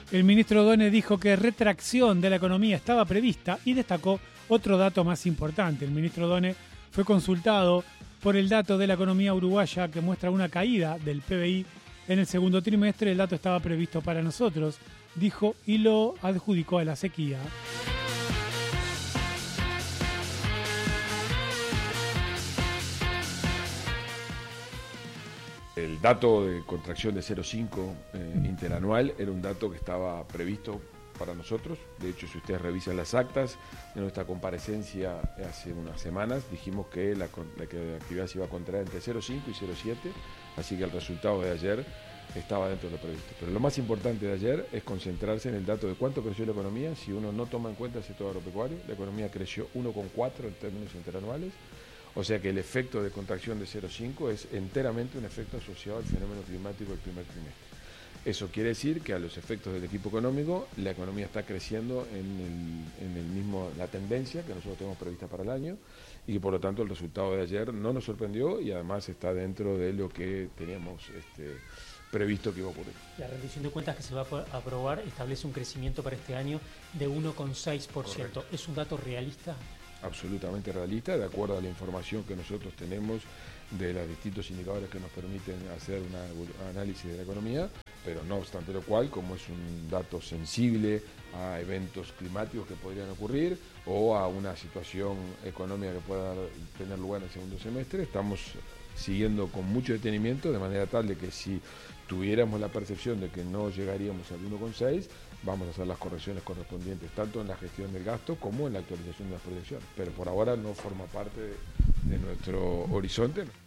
El ministro O'Donnell dijo que retracción de la economía estaba prevista y destacó otro dato más importante. El ministro O'Donnell fue consultado por el dato de la economía uruguaya que muestra una caída del PBI en el segundo trimestre. El dato estaba previsto para nosotros, dijo, y lo adjudicó a la sequía. El dato de contracción de 0,5 interanual era un dato que estaba previsto para nosotros. De hecho, si ustedes revisan las actas de nuestra comparecencia hace unas semanas, dijimos que la actividad se iba a contraer entre 0,5 y 0,7, así que el resultado de ayer estaba dentro de lo previsto. Pero lo más importante de ayer es concentrarse en el dato de cuánto creció la economía. Si uno no toma en cuenta el sector agropecuario, la economía creció 1,4 en términos interanuales. O sea que el efecto de contracción de 0,5 es enteramente un efecto asociado al fenómeno climático del primer trimestre. Eso quiere decir que a los efectos del equipo económico, la economía está creciendo la tendencia que nosotros tenemos prevista para el año, y que por lo tanto el resultado de ayer no nos sorprendió y además está dentro de lo que teníamos previsto que iba a ocurrir. La rendición de cuentas que se va a aprobar establece un crecimiento para este año de 1,6%. Correcto. ¿Es un dato realista? Absolutamente realista, de acuerdo a la información que nosotros tenemos de los distintos indicadores que nos permiten hacer un análisis de la economía, pero no obstante lo cual, como es un dato sensible a eventos climáticos que podrían ocurrir o a una situación económica que pueda tener lugar en el segundo semestre, estamos siguiendo con mucho detenimiento, de manera tal de que si tuviéramos la percepción de que no llegaríamos al 1,6, vamos a hacer las correcciones correspondientes, tanto en la gestión del gasto como en la actualización de las proyecciones. Pero por ahora no forma parte de nuestro horizonte.